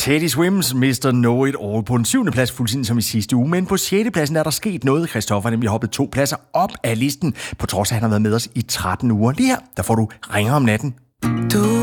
Teddy Swims Mr. Know It All på en 7. plads, fuldstændig som i sidste uge. Men på 6. pladsen er der sket noget. Christoffer nemlig hoppet 2 pladser op af listen, på trods af, at han har været med os i 13 uger. Lige her, der får du Ringer om natten.